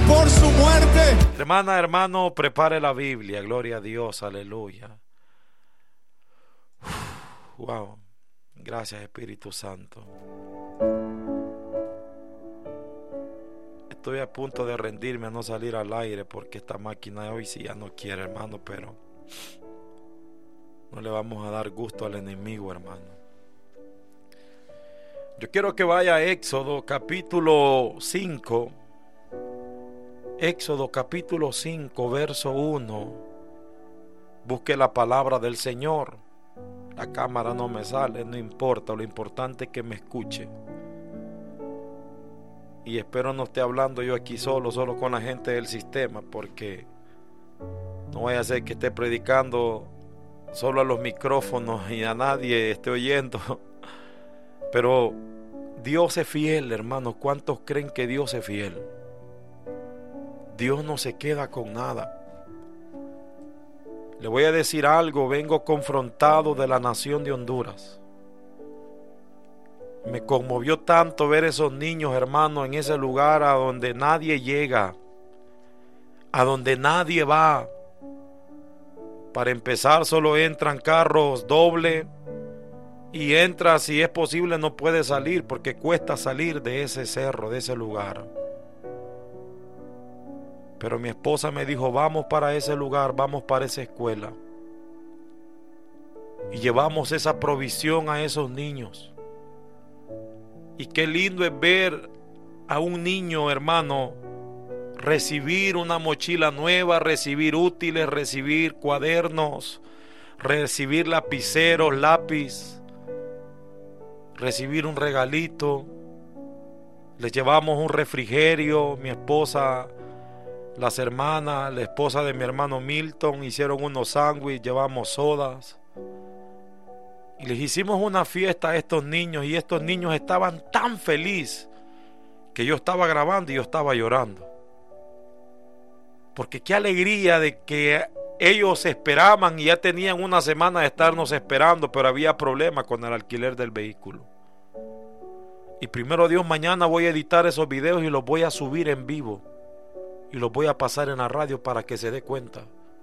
por su muerte. Hermana, hermano, prepare la Biblia. Gloria a Dios, aleluya. Wow. Gracias, Espíritu Santo. Estoy a punto de rendirme a no salir al aire porque esta máquina hoy sí ya no quiere, hermano, pero no le vamos a dar gusto al enemigo, hermano. Yo quiero que vaya a Éxodo capítulo 5. Éxodo capítulo 5, verso 1. Busque la palabra del Señor. La cámara no me sale, no importa, lo importante es que me escuche. Y espero no esté hablando yo aquí solo con la gente del sistema, porque no vaya a ser que esté predicando solo a los micrófonos y a nadie esté oyendo. Pero Dios es fiel, hermanos. ¿Cuántos creen que Dios es fiel? Dios no se queda con nada. Le voy a decir algo, vengo confrontado de la nación de Honduras. Me conmovió tanto ver esos niños, hermanos, en ese lugar a donde nadie llega, a donde nadie va. Para empezar, solo entran carros doble y entra, si es posible, no puede salir porque cuesta salir de ese cerro, de ese lugar. Pero mi esposa me dijo, vamos para ese lugar, vamos para esa escuela. Y llevamos esa provisión a esos niños. Y qué lindo es ver a un niño, hermano, recibir una mochila nueva, recibir útiles, recibir cuadernos, recibir lapiceros, lápiz, recibir un regalito. Les llevamos un refrigerio, mi esposa, las hermanas, la esposa de mi hermano Milton hicieron unos sándwiches, llevamos sodas. Y les hicimos una fiesta a estos niños y estos niños estaban tan felices que yo estaba grabando y yo estaba llorando. Porque qué alegría de que ellos esperaban y ya tenían una semana de estarnos esperando, pero había problemas con el alquiler del vehículo. Y primero Dios, mañana voy a editar esos videos y los voy a subir en vivo. Y los voy a pasar en la radio para que se dé cuenta.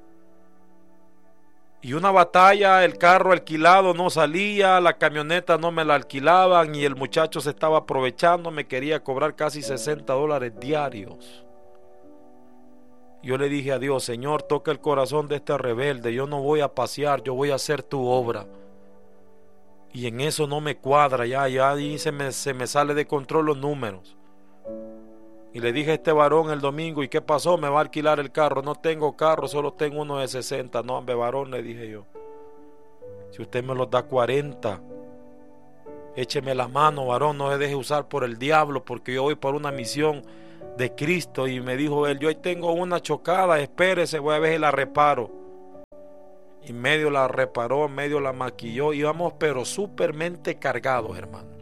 Y una batalla, el carro alquilado no salía, la camioneta no me la alquilaban y el muchacho se estaba aprovechando, me quería cobrar casi $60 diarios. Yo le dije a Dios, Señor, toca el corazón de este rebelde, yo no voy a pasear, yo voy a hacer tu obra. Y en eso no me cuadra, ya ahí se me sale de control los números. Y le dije a este varón el domingo, ¿y qué pasó? Me va a alquilar el carro. No tengo carro, solo tengo uno de 60. No, hombre, varón, le dije yo. Si usted me los da 40, écheme la mano, varón, no se deje usar por el diablo, porque yo voy por una misión de Cristo. Y me dijo él, yo hoy tengo una chocada, espérese, voy a ver si la reparo. Y medio la reparó, medio la maquilló. Íbamos pero supermente cargados, hermano.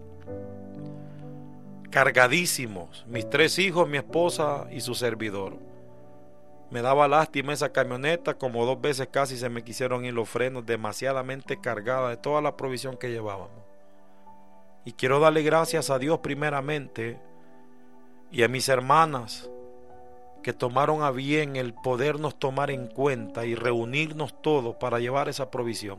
Cargadísimos, mis 3 hijos, mi esposa y su servidor. Me daba lástima esa camioneta, como 2 veces casi se me quisieron ir los frenos, demasiadamente cargada de toda la provisión que llevábamos. Y quiero darle gracias a Dios primeramente y a mis hermanas que tomaron a bien el podernos tomar en cuenta y reunirnos todos para llevar esa provisión.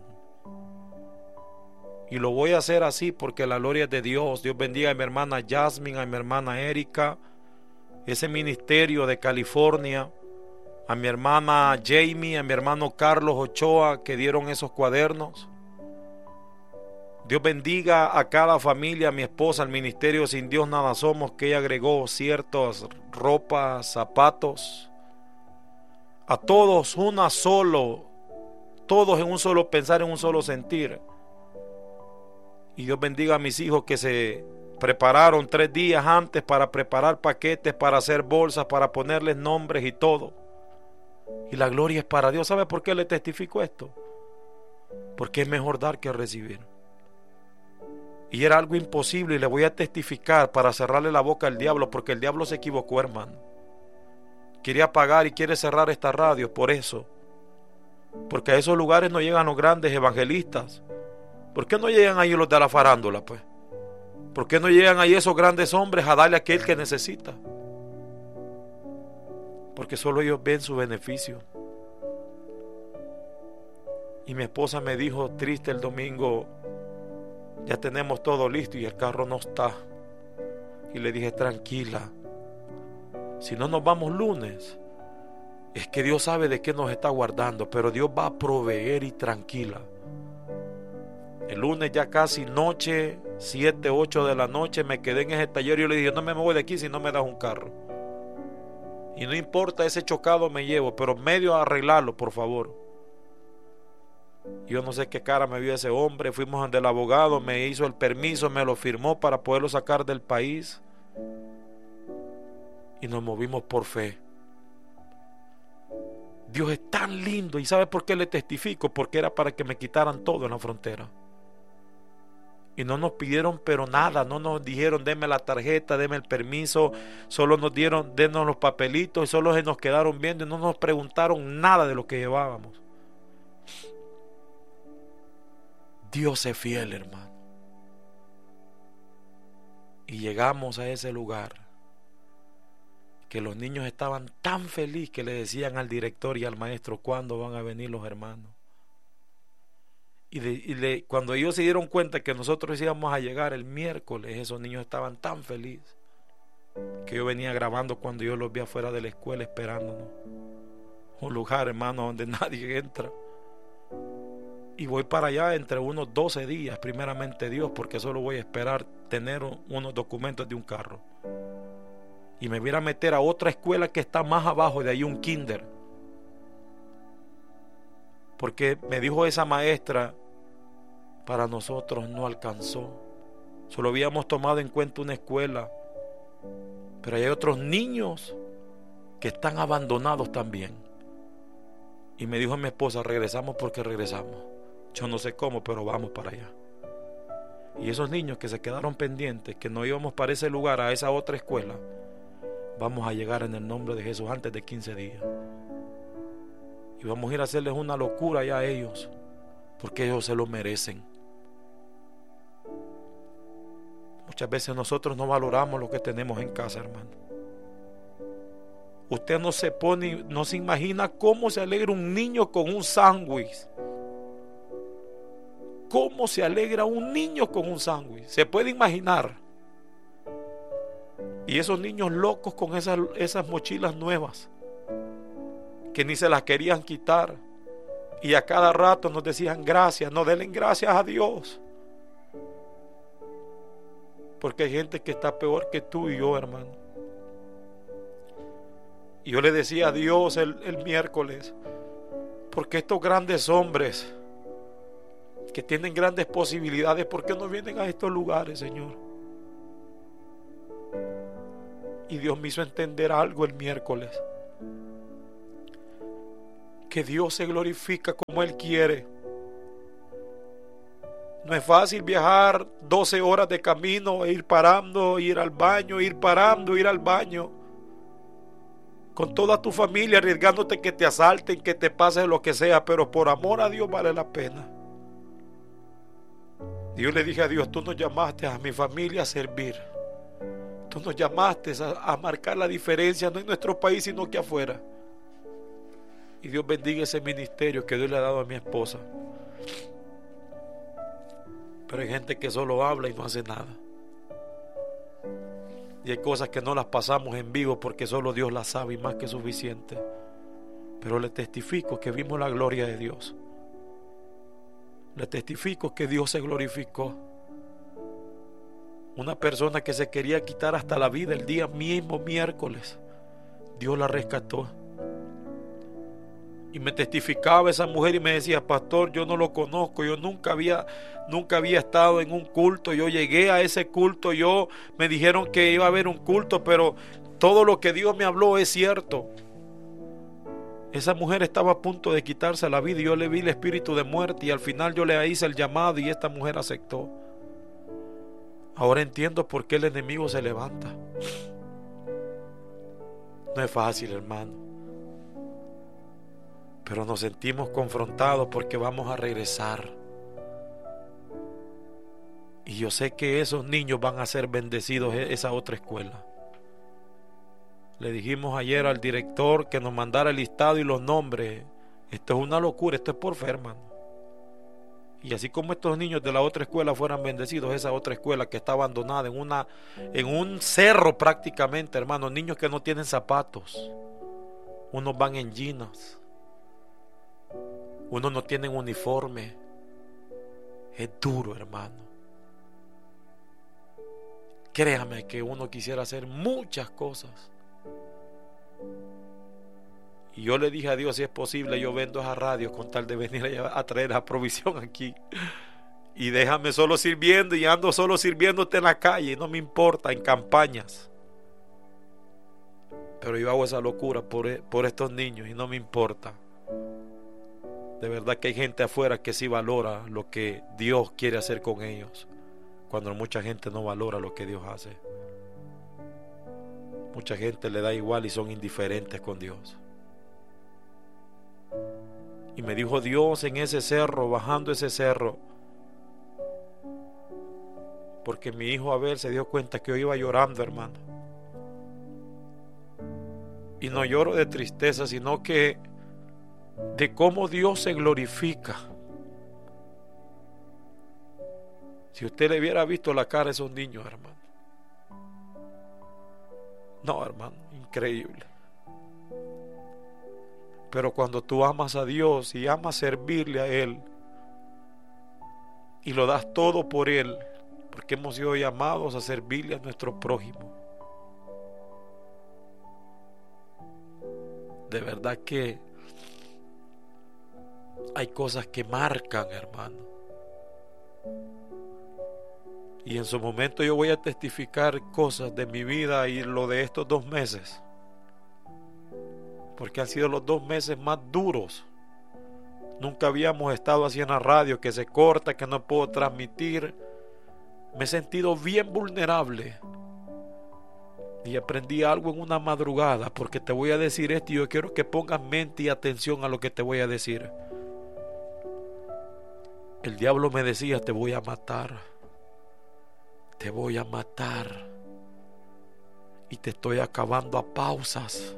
Y lo voy a hacer así porque la gloria es de Dios. Dios bendiga a mi hermana Jasmine, a mi hermana Erika, ese ministerio de California, a mi hermana Jamie, a mi hermano Carlos Ochoa que dieron esos cuadernos. Dios bendiga a cada familia, a mi esposa, al ministerio Sin Dios Nada Somos, que ella agregó ciertas ropas, zapatos. A todos todos en un solo pensar, en un solo sentir. Y Dios bendiga a mis hijos que se prepararon 3 días antes para preparar paquetes, para hacer bolsas, para ponerles nombres y todo. Y la gloria es para Dios. ¿Sabe por qué le testifico esto? Porque es mejor dar que recibir. Y era algo imposible y le voy a testificar para cerrarle la boca al diablo, porque el diablo se equivocó, hermano. Quería apagar y quiere cerrar esta radio por eso. Porque a esos lugares no llegan los grandes evangelistas. ¿Por qué no llegan ahí los de la farándula, pues? ¿Por qué no llegan ahí esos grandes hombres a darle a aquel que necesita? porque solo ellos ven su beneficio. Y mi esposa me dijo triste el domingo: ya tenemos todo listo y el carro no está. Y le dije: tranquila, si no nos vamos lunes, es que Dios sabe de qué nos está guardando, pero Dios va a proveer, y tranquila. El lunes ya casi noche, 7, 8 de la noche, me quedé en ese taller y yo le dije: no me voy de aquí si no me das un carro. Y no importa, ese chocado me llevo, pero medio a arreglarlo, por favor. Yo no sé qué cara me vio ese hombre. Fuimos donde el abogado, me hizo el permiso, me lo firmó para poderlo sacar del país. Y nos movimos por fe. Dios es tan lindo. ¿Y sabe por qué le testifico? Porque era para que me quitaran todo en la frontera. Y no nos pidieron pero nada, no nos dijeron: deme la tarjeta, deme el permiso. Solo nos dieron: denos los papelitos, y solo se nos quedaron viendo y no nos preguntaron nada de lo que llevábamos. Dios es fiel, hermano. Y llegamos a ese lugar que los niños estaban tan felices que le decían al director y al maestro: ¿cuándo van a venir los hermanos? Cuando ellos se dieron cuenta que nosotros íbamos a llegar el miércoles, esos niños estaban tan felices que yo venía grabando cuando yo los vi afuera de la escuela esperándonos. Un lugar, hermano, donde nadie entra. Y voy para allá entre unos 12 días, primeramente Dios, porque solo voy a esperar tener unos documentos de un carro. Y me voy a meter a otra escuela que está más abajo de ahí, un kinder. Porque me dijo esa maestra: para nosotros no alcanzó. Solo habíamos tomado en cuenta una escuela, pero hay otros niños que están abandonados también. Y me dijo mi esposa: regresamos porque regresamos. Yo no sé cómo, pero vamos para allá. Y esos niños que se quedaron pendientes, que no íbamos para ese lugar, a esa otra escuela, vamos a llegar en el nombre de Jesús antes de 15 días. Y vamos a ir a hacerles una locura ya a ellos, porque ellos se lo merecen. Muchas veces nosotros no valoramos lo que tenemos en casa, hermano. Usted no se imagina cómo se alegra un niño con un sándwich. ¿Cómo se alegra un niño con un sándwich? Se puede imaginar. Y esos niños locos con esas mochilas nuevas, que ni se las querían quitar. Y a cada rato nos decían: gracias, no denle gracias a Dios. Porque hay gente que está peor que tú y yo, hermano. Y yo le decía a Dios el miércoles: porque estos grandes hombres que tienen grandes posibilidades, ¿por qué no vienen a estos lugares, Señor? Y Dios me hizo entender algo el miércoles: que Dios se glorifica como Él quiere. No es fácil viajar 12 horas de camino e ir parando, ir al baño, ir parando, ir al baño, con toda tu familia, arriesgándote que te asalten, que te pase lo que sea, pero por amor a Dios vale la pena. Y yo le dije a Dios: tú nos llamaste a mi familia a servir. Tú nos llamaste a marcar la diferencia, no en nuestro país, sino que afuera. Y Dios bendiga ese ministerio que Dios le ha dado a mi esposa. Pero hay gente que solo habla y no hace nada. Y hay cosas que no las pasamos en vivo porque solo Dios las sabe, y más que suficiente. Pero le testifico que vimos la gloria de Dios. Le testifico que Dios se glorificó. Una persona que se quería quitar hasta la vida el día mismo miércoles, Dios la rescató. Y me testificaba esa mujer y me decía: pastor, yo no lo conozco, yo nunca había estado en un culto. Yo llegué a ese culto, me dijeron que iba a haber un culto, pero todo lo que Dios me habló es cierto. Esa mujer estaba a punto de quitarse la vida y yo le vi el espíritu de muerte, y al final yo le hice el llamado y esta mujer aceptó. Ahora entiendo por qué el enemigo se levanta. No es fácil, hermano. Pero nos sentimos confrontados porque vamos a regresar. Y yo sé que esos niños van a ser bendecidos en esa otra escuela. Le dijimos ayer al director que nos mandara el listado y los nombres. Esto es una locura, esto es por fe, hermano. Y así como estos niños de la otra escuela fueran bendecidos, esa otra escuela que está abandonada en un cerro prácticamente, hermano, niños que no tienen zapatos, unos van en jeans, unos no tienen uniforme. Es duro, hermano. Créame que uno quisiera hacer muchas cosas. Y yo le dije a Dios, si es posible, yo vendo esa radio con tal de venir a traer la provisión aquí. Y déjame solo sirviendo, y ando solo sirviéndote en la calle, no me importa, en campañas. Pero yo hago esa locura por estos niños y no me importa. De verdad que hay gente afuera que sí valora lo que Dios quiere hacer con ellos, cuando mucha gente no valora lo que Dios hace. Mucha gente le da igual y son indiferentes con Dios. Y me dijo Dios en ese cerro, bajando ese cerro, porque mi hijo Abel se dio cuenta que yo iba llorando, hermano. Y no lloro de tristeza, sino que de cómo Dios se glorifica. Si usted le hubiera visto la cara a esos niños, hermano. No, hermano, increíble. Pero cuando tú amas a Dios y amas servirle a Él y lo das todo por Él, porque hemos sido llamados a servirle a nuestro prójimo, de verdad que hay cosas que marcan, hermano. Y en su momento yo voy a testificar cosas de mi vida y lo de estos 2 meses, porque han sido los 2 meses más duros. Nunca habíamos estado así en la radio, que se corta, que no puedo transmitir. Me he sentido bien vulnerable. Y aprendí algo en una madrugada, porque te voy a decir esto y yo quiero que pongas mente y atención a lo que te voy a decir. El diablo me decía, te voy a matar. Te voy a matar. Y te estoy acabando a pausas.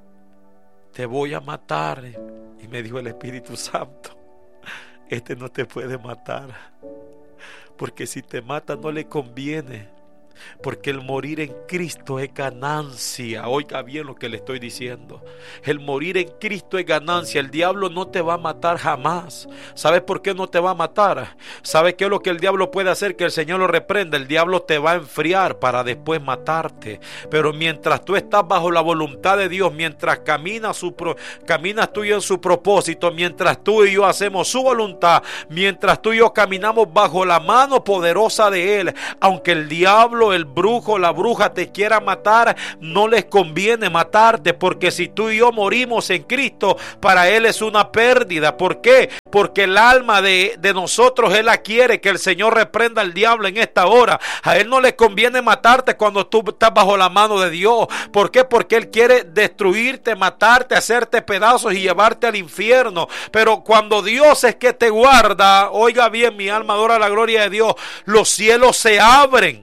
Te voy a matar. Y me dijo el Espíritu Santo, este no te puede matar, porque si te mata no le conviene, porque el morir en Cristo es ganancia. Oiga bien lo que le estoy diciendo. El morir en Cristo es ganancia. El diablo no te va a matar jamás. ¿Sabes por qué no te va a matar? ¿Sabes qué es lo que el diablo puede hacer? Que el Señor lo reprenda. El diablo te va a enfriar para después matarte. Pero mientras tú estás bajo la voluntad de Dios, mientras caminas tú y yo en su propósito, mientras tú y yo hacemos su voluntad, mientras tú y yo caminamos bajo la mano poderosa de Él, aunque el diablo, el brujo, la bruja te quiera matar, no les conviene matarte, porque si tú y yo morimos en Cristo, para Él es una pérdida. ¿Por qué? Porque el alma de nosotros Él la quiere. Que el Señor reprenda al diablo en esta hora. A Él no le conviene matarte cuando tú estás bajo la mano de Dios. ¿Por qué? Porque Él quiere destruirte, matarte, hacerte pedazos y llevarte al infierno. Pero cuando Dios es que te guarda, oiga bien, mi alma adora la gloria de Dios, los cielos se abren.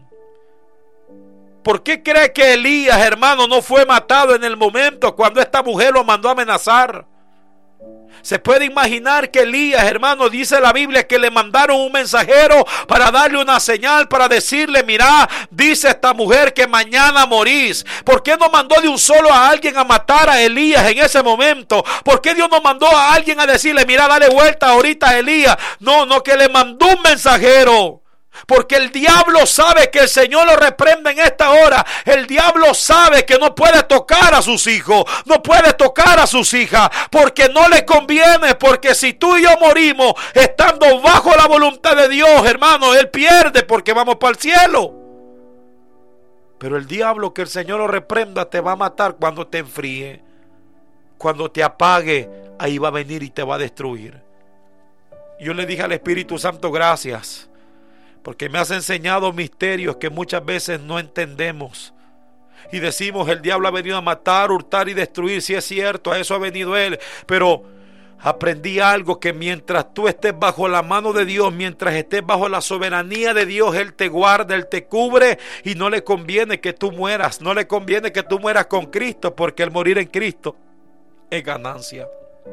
¿Por qué cree que Elías, hermano, no fue matado en el momento cuando esta mujer lo mandó a amenazar? Se puede imaginar que Elías, hermano, dice la Biblia que le mandaron un mensajero para darle una señal, para decirle, mira, dice esta mujer que mañana morís. ¿Por qué no mandó de un solo a alguien a matar a Elías en ese momento? ¿Por qué Dios no mandó a alguien a decirle, mira, dale vuelta ahorita a Elías? No, que le mandó un mensajero. Porque el diablo sabe que el Señor lo reprende en esta hora. El diablo sabe que no puede tocar a sus hijos, no puede tocar a sus hijas, porque no le conviene. Porque si tú y yo morimos estando bajo la voluntad de Dios, hermano, Él pierde, porque vamos para el cielo. Pero el diablo, que el Señor lo reprenda, te va a matar cuando te enfríe, cuando te apague. Ahí va a venir y te va a destruir. Yo le dije al Espíritu Santo, gracias, porque me has enseñado misterios que muchas veces no entendemos. Y decimos, el diablo ha venido a matar, hurtar y destruir. Sí, es cierto, a eso ha venido él. Pero Aprendí algo, que mientras tú estés bajo la mano de Dios, mientras estés bajo la soberanía de Dios, Él te guarda, Él te cubre, y no le conviene que tú mueras. No le conviene que tú mueras con Cristo, porque el morir en Cristo es ganancia.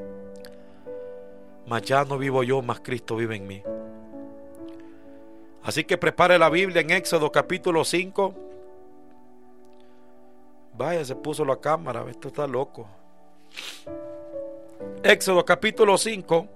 Mas ya no vivo yo, mas Cristo vive en mí. Así que prepare la Biblia en Éxodo capítulo 5. Vaya, se puso la cámara, esto está loco. Éxodo capítulo 5,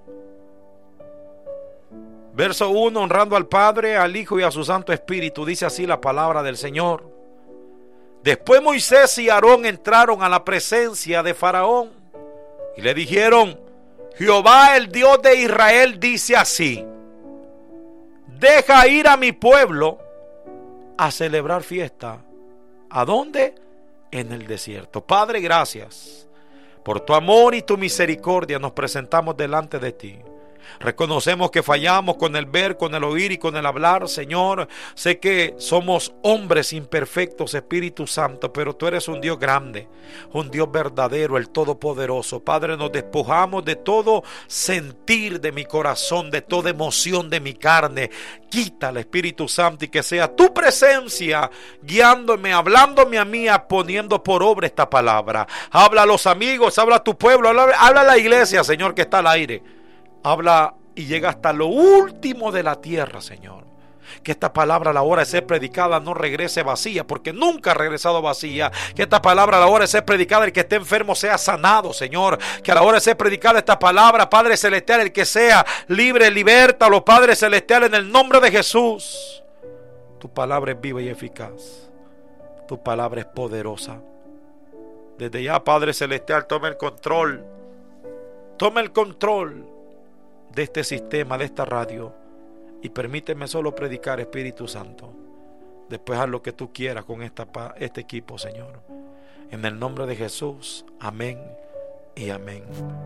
verso 1, honrando al Padre, al Hijo y a su Santo Espíritu. Dice así la palabra del Señor. Después Moisés y Aarón entraron a la presencia de Faraón y le dijeron: Jehová, el Dios de Israel, dice así: deja ir a mi pueblo a celebrar fiesta. ¿A dónde? En el desierto. Padre, gracias por tu amor y tu misericordia. Nos presentamos delante de ti. Reconocemos que fallamos con el ver, con el oír y con el hablar, Señor. Sé que somos hombres imperfectos, Espíritu Santo, pero tú eres un Dios grande, un Dios verdadero, el Todopoderoso. Padre, nos despojamos de todo sentir de mi corazón, de toda emoción de mi carne. Quítala, Espíritu Santo, y que sea tu presencia guiándome, hablándome a mí, poniendo por obra esta palabra. Habla a los amigos, habla a tu pueblo, habla a la iglesia, Señor, que está al aire. Habla y llega hasta lo último de la tierra, Señor. Que esta palabra a la hora de ser predicada no regrese vacía, porque nunca ha regresado vacía. Que esta palabra a la hora de ser predicada, el que esté enfermo sea sanado, Señor. Que a la hora de ser predicada esta palabra, Padre Celestial, el que sea libre, libértalo, Padre Celestial, en el nombre de Jesús. Tu palabra es viva y eficaz. Tu palabra es poderosa. Desde ya, Padre Celestial, toma el control. Toma el control de este sistema, de esta radio, y permíteme solo predicar, Espíritu Santo. Después haz lo que tú quieras con este equipo, Señor. En el nombre de Jesús, amén y amén.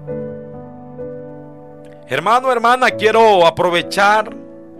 Hermano, hermana, quiero aprovechar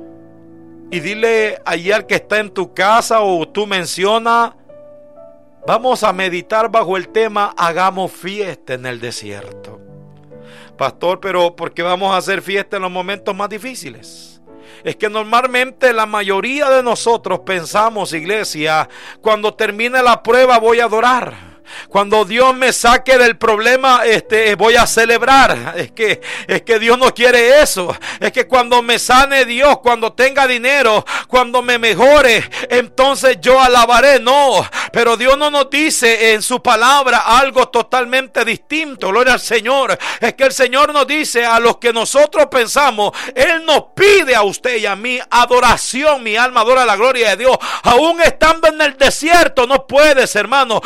y dile allí al que está en tu casa o tú menciona: vamos a meditar bajo el tema hagamos fiesta en el desierto. Pastor, pero ¿por qué vamos a hacer fiesta en los momentos más difíciles? Es que normalmente la mayoría de nosotros pensamos, iglesia, cuando termine la prueba voy a adorar. Cuando Dios me saque del problema, voy a celebrar. Es que Dios no quiere eso. Es que cuando me sane Dios, cuando tenga dinero, cuando me mejore, entonces yo alabaré. No, pero Dios no nos dice en su palabra algo totalmente distinto. Gloria al Señor. Es que el Señor nos dice a los que nosotros pensamos, Él nos pide a usted y a mí adoración. Mi alma adora la gloria de Dios. Aún estando en el desierto, no puedes, hermano.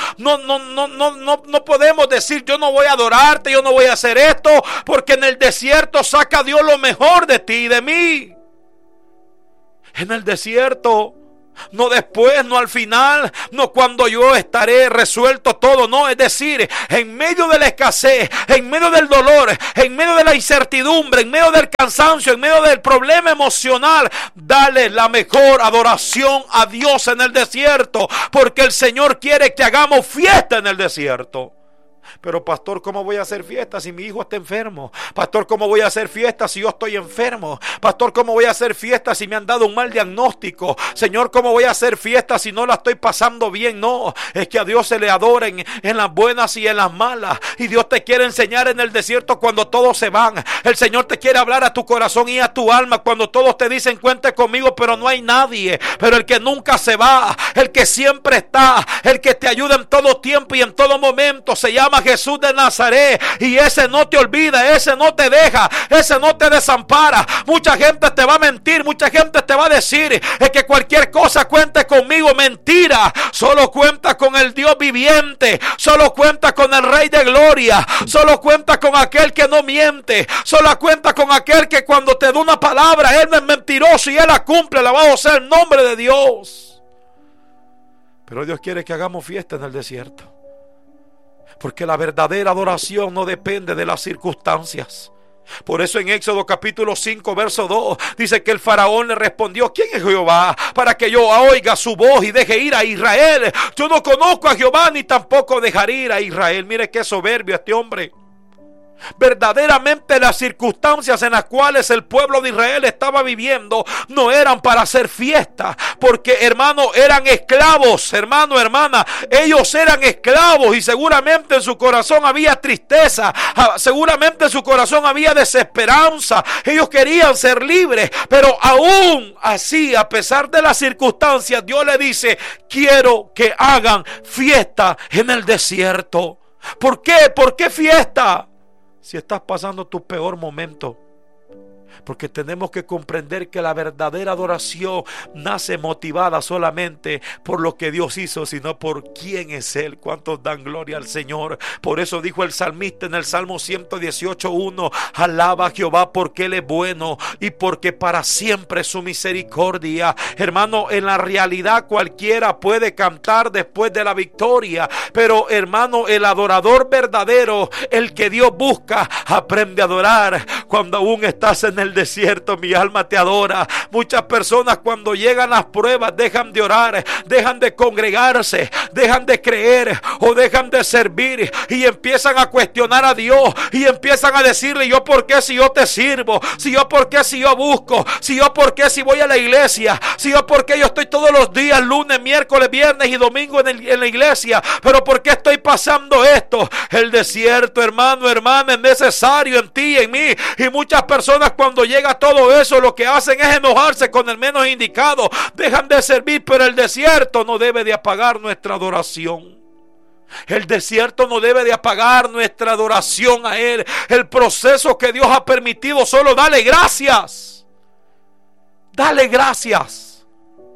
No podemos decir yo no voy a adorarte, yo no voy a hacer esto, porque en el desierto saca Dios lo mejor de ti y de mí. En el desierto, no después, no al final, no cuando yo estaré resuelto todo, no, es decir, en medio de la escasez, en medio del dolor, en medio de la incertidumbre, en medio del cansancio, en medio del problema emocional, dale la mejor adoración a Dios en el desierto, porque el Señor quiere que hagamos fiesta en el desierto. Pero pastor, ¿cómo voy a hacer fiesta si mi hijo está enfermo? Pastor, ¿cómo voy a hacer fiesta si yo estoy enfermo? Pastor, ¿cómo voy a hacer fiesta si me han dado un mal diagnóstico? Señor, ¿cómo voy a hacer fiesta si no la estoy pasando bien? No, es que a Dios se le adora en las buenas y en las malas. Y Dios te quiere enseñar en el desierto cuando todos se van. El Señor te quiere hablar a tu corazón y a tu alma cuando todos te dicen cuente conmigo, pero no hay nadie. Pero el que nunca se va, el que siempre está, el que te ayuda en todo tiempo y en todo momento, se llama Jesús de Nazaret, y ese no te olvida, ese no te deja, ese no te desampara. Mucha gente te va a mentir, mucha gente te va a decir es que cualquier cosa cuente conmigo. Mentira, solo cuenta con el Dios viviente, solo cuenta con el Rey de Gloria, solo cuenta con aquel que no miente, solo cuenta con aquel que cuando te da una palabra, Él no es mentiroso y Él la cumple. Alabado sea el nombre de Dios. Pero Dios quiere que hagamos fiesta en el desierto, porque la verdadera adoración no depende de las circunstancias. Por eso en Éxodo capítulo 5 verso 2 dice que el faraón le respondió: ¿quién es Jehová para que yo oiga su voz y deje ir a Israel? Yo no conozco a Jehová, ni tampoco dejaré ir a Israel. Mire qué soberbio este hombre. Verdaderamente las circunstancias en las cuales el pueblo de Israel estaba viviendo no eran para hacer fiesta, porque hermano, eran esclavos, hermano, hermana, ellos eran esclavos y seguramente en su corazón había tristeza, seguramente en su corazón había desesperanza, ellos querían ser libres, pero aún así, a pesar de las circunstancias, Dios le dice: quiero que hagan fiesta en el desierto. ¿Por qué? ¿Por qué fiesta? Si estás pasando tu peor momento. Porque tenemos que comprender que la verdadera adoración nace motivada solamente por lo que Dios hizo, sino por quién es Él. ¿Cuántos dan gloria al Señor? Por eso dijo el salmista en el Salmo 118:1: alaba a Jehová porque Él es bueno y porque para siempre es su misericordia. Hermano, en la realidad cualquiera puede cantar después de la victoria, pero hermano, el adorador verdadero, el que Dios busca, aprende a adorar cuando aún estás en el desierto. Mi alma te adora. Muchas personas cuando llegan las pruebas dejan de orar, dejan de congregarse, dejan de creer o dejan de servir y empiezan a cuestionar a Dios y empiezan a decirle: yo por qué si yo te sirvo, si yo por qué si yo busco, si yo por qué si voy a la iglesia, si yo por qué yo estoy todos los días, lunes, miércoles, viernes y domingo en la iglesia, pero por qué estoy pasando esto. El desierto, hermano, hermana, es necesario en ti y en mí, y muchas personas cuando llega todo eso lo que hacen es enojarse con el menos indicado, dejan de servir, pero el desierto no debe de apagar nuestra adoración. El desierto no debe de apagar nuestra adoración a Él. El proceso que Dios ha permitido, solo dale gracias. Dale gracias.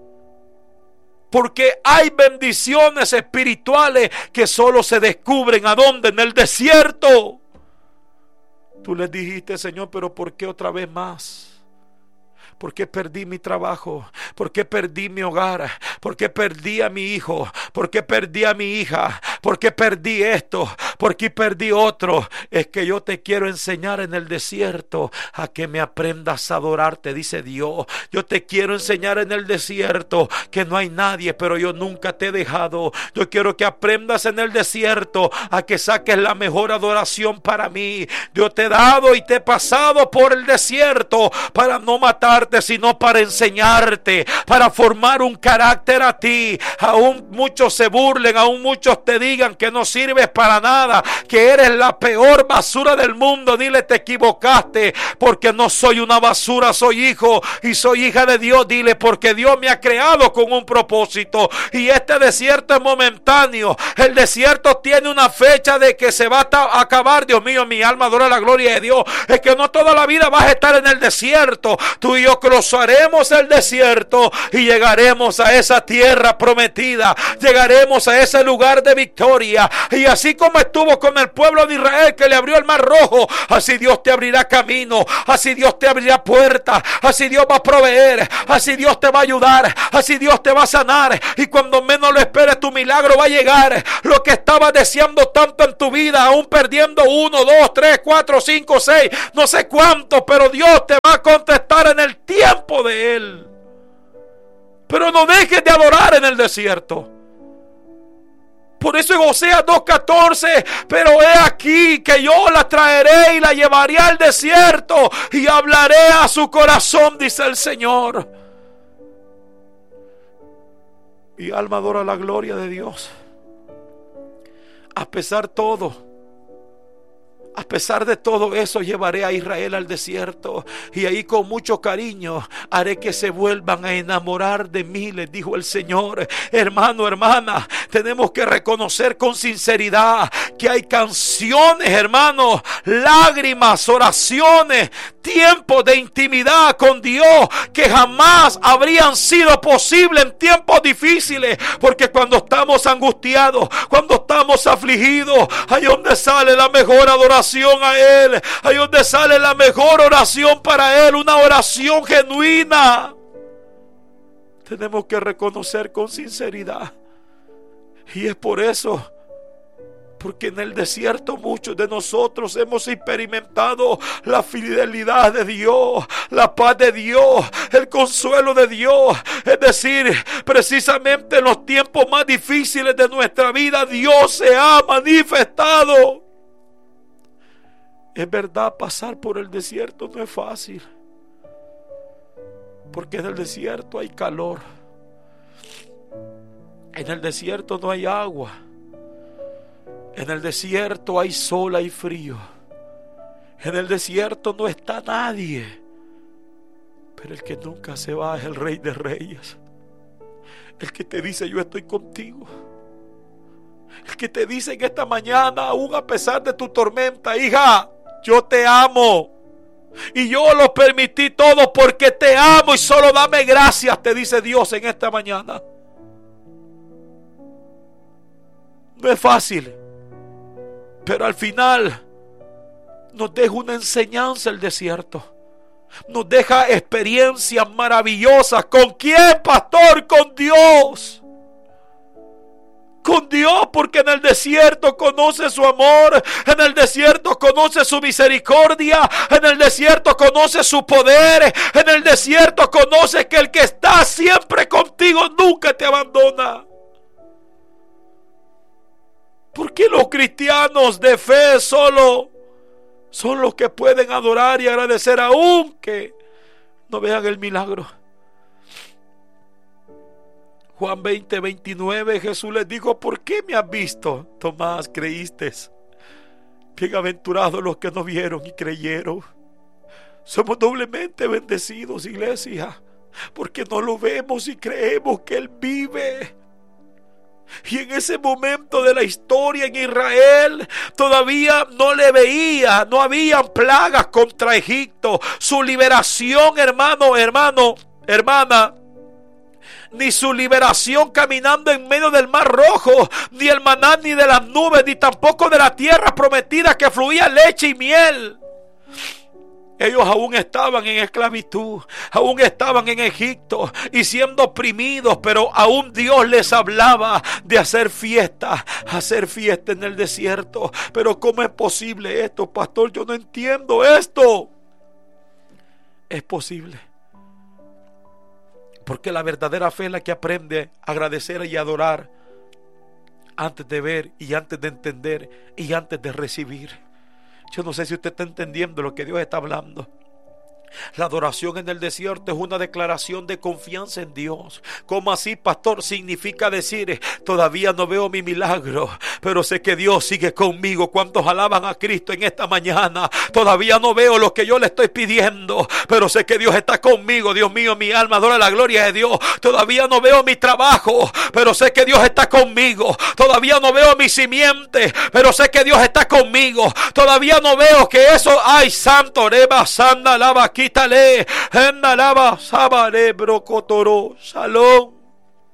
Porque hay bendiciones espirituales que solo se descubren ¿a dónde? En el desierto. Tú les dijiste: Señor, pero ¿por qué otra vez más? ¿Por qué perdí mi trabajo? ¿Por qué perdí mi hogar? ¿Por qué perdí a mi hijo? ¿Por qué perdí a mi hija? ¿Por qué perdí esto? ¿Por qué perdí otro? Es que yo te quiero enseñar en el desierto a que me aprendas a adorarte, dice Dios. Yo te quiero enseñar en el desierto que no hay nadie, pero yo nunca te he dejado. Yo quiero que aprendas en el desierto a que saques la mejor adoración para mí. Yo te he dado y te he pasado por el desierto para no matarte, sino para enseñarte, para formar un carácter a ti. Aún muchos se burlen, aún muchos te digan que no sirves para nada, que eres la peor basura del mundo. Dile: te equivocaste, porque no soy una basura, soy hijo y soy hija de Dios. Dile: porque Dios me ha creado con un propósito y este desierto es momentáneo. El desierto tiene una fecha de que se va a acabar. Dios mío, mi alma adora la gloria de Dios. Es que no toda la vida vas a estar en el desierto. Tú y yo cruzaremos el desierto y llegaremos a esa tierra prometida, llegaremos a ese lugar de victoria. Y así como estuvo con el pueblo de Israel, que le abrió el mar rojo, así Dios te abrirá camino, así Dios te abrirá puertas, así Dios va a proveer, así Dios te va a ayudar, así Dios te va a sanar, y cuando menos lo esperes tu milagro va a llegar. Lo que estabas deseando tanto en tu vida, aún perdiendo 1, 2, 3, 4, 5, 6, no sé cuántos, pero Dios te va a contestar en el tiempo de Él. Pero no dejes de adorar en el desierto. Por eso en Oseas 2:14: pero he aquí que yo la traeré y la llevaré al desierto y hablaré a su corazón, dice el Señor. Mi alma adora la gloria de Dios. A pesar de todo eso, llevaré a Israel al desierto y ahí con mucho cariño haré que se vuelvan a enamorar de mí, les dijo el Señor. Hermano, hermana, tenemos que reconocer con sinceridad que hay canciones, hermano, lágrimas, oraciones, tiempos de intimidad con Dios que jamás habrían sido posibles en tiempos difíciles, porque cuando estamos angustiados, cuando estamos afligidos, ahí donde sale la mejor adoración a Él, ahí donde sale la mejor oración para Él, una oración genuina. Tenemos que reconocer con sinceridad, y es por eso, porque en el desierto muchos de nosotros hemos experimentado la fidelidad de Dios, la paz de Dios, el consuelo de Dios. Es decir, precisamente en los tiempos más difíciles de nuestra vida, Dios se ha manifestado. Es verdad, pasar por el desierto no es fácil, porque en el desierto hay calor, en el desierto no hay agua, en el desierto hay sol, hay frío, en el desierto no está nadie. Pero el que nunca se va es el Rey de Reyes, el que te dice: yo estoy contigo. El que te dice en esta mañana, aún a pesar de tu tormenta: hija, yo te amo y yo lo permití todo porque te amo y solo dame gracias, te dice Dios en esta mañana. No es fácil, pero al final nos deja una enseñanza el desierto. Nos deja experiencias maravillosas. ¿Con quién, pastor? Con Dios. Con Dios, porque en el desierto conoce su amor, en el desierto conoce su misericordia, en el desierto conoce su poder, en el desierto conoce que el que está siempre contigo nunca te abandona. ¿Por qué los cristianos de fe solo son los que pueden adorar y agradecer aunque no vean el milagro? Juan 20:29, Jesús les dijo: ¿por qué me has visto, Tomás, creíste? Bienaventurados los que no vieron y creyeron. Somos doblemente bendecidos, iglesia, porque no lo vemos y creemos que Él vive. Y en ese momento de la historia en Israel todavía no le veía, no habían plagas contra Egipto. Su liberación, hermana, ni su liberación caminando en medio del mar rojo, ni el maná, ni de las nubes, ni tampoco de la tierra prometida que fluía leche y miel. Ellos aún estaban en esclavitud, aún estaban en Egipto y siendo oprimidos, pero aún Dios les hablaba de hacer fiesta en el desierto. Pero ¿cómo es posible esto, pastor? Yo no entiendo esto. Es posible, porque la verdadera fe es la que aprende a agradecer y adorar antes de ver y antes de entender y antes de recibir. Yo no sé si usted está entendiendo lo que Dios está hablando. La adoración en el desierto es una declaración de confianza en Dios. ¿Cómo así, pastor? Significa decir: todavía no veo mi milagro, pero sé que Dios sigue conmigo. ¿Cuántos alaban a Cristo en esta mañana? Todavía no veo lo que yo le estoy pidiendo, pero sé que Dios está conmigo. Dios mío, mi alma adora la gloria de Dios. Todavía no veo mi trabajo, pero sé que Dios está conmigo. Todavía no veo mi simiente, pero sé que Dios está conmigo. Todavía no veo que eso, ay, santo, reba, sanda, lava, quítale, endalaba, sabare, brocotoro, shalom.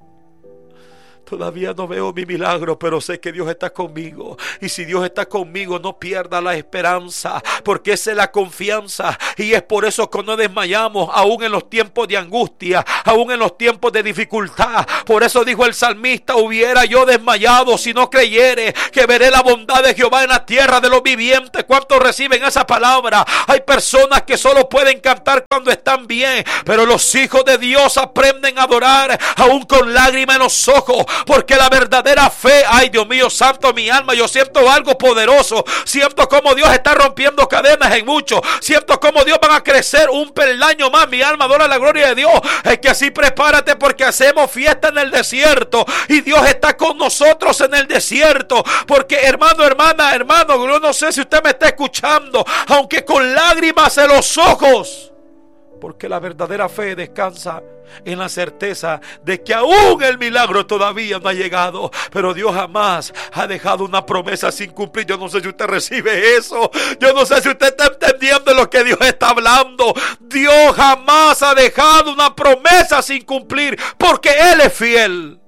Todavía no veo mi milagro, pero sé que Dios está conmigo. Y si Dios está conmigo, no pierda la esperanza, porque esa es la confianza. Y es por eso que no desmayamos, aún en los tiempos de angustia, aún en los tiempos de dificultad. Por eso dijo el salmista: hubiera yo desmayado si no creyere que veré la bondad de Jehová en la tierra de los vivientes. ¿Cuántos reciben esa palabra? Hay personas que solo pueden cantar cuando están bien, pero los hijos de Dios aprenden a adorar aún con lágrimas en los ojos. Porque la verdadera fe, ay Dios mío santo, mi alma, yo siento algo poderoso. Siento como Dios está rompiendo cadenas en muchos. Siento como Dios va a crecer un peldaño más. Mi alma adora la gloria de Dios. Es que así prepárate, porque hacemos fiesta en el desierto y Dios está con nosotros en el desierto. Porque hermano, yo no sé si usted me está escuchando, aunque con lágrimas en los ojos, porque la verdadera fe descansa en la certeza de que aún el milagro todavía no ha llegado, pero Dios jamás ha dejado una promesa sin cumplir. Yo no sé si usted recibe eso. Yo no sé si usted está entendiendo lo que Dios está hablando. Dios jamás ha dejado una promesa sin cumplir, porque Él es fiel.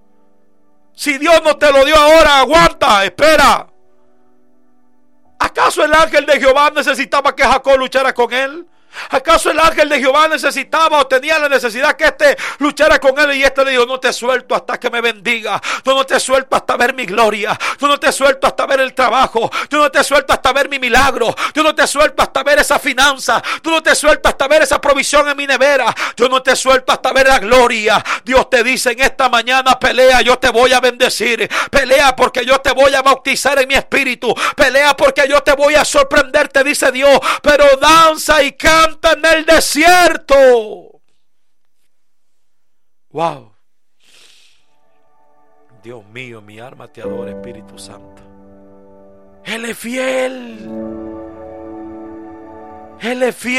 Si Dios no te lo dio ahora, aguanta, espera. ¿Acaso el ángel de Jehová necesitaba que Jacob luchara con él? ¿Acaso el ángel de Jehová necesitaba o tenía la necesidad que este luchara con él? Y este le dijo: no te suelto hasta que me bendiga. Yo no te suelto hasta ver mi gloria. Yo no te suelto hasta ver el trabajo. Yo no te suelto hasta ver mi milagro. Yo no te suelto hasta ver esa finanza. Yo no te suelto hasta ver esa provisión en mi nevera. Yo no te suelto hasta ver la gloria. Dios te dice en esta mañana: pelea, yo te voy a bendecir. Pelea porque yo te voy a bautizar en mi espíritu. Pelea porque yo te voy a sorprender, te dice Dios. Pero danza y canta en el desierto. Wow. Dios mío, mi alma te adora, Espíritu Santo. Él es fiel. Él es fiel.